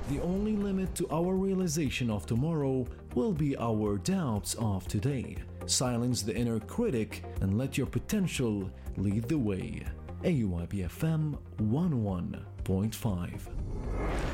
The only limit to our realization of tomorrow will be our doubts of today. Silence the inner critic and let your potential lead the way. AYB FM 101.5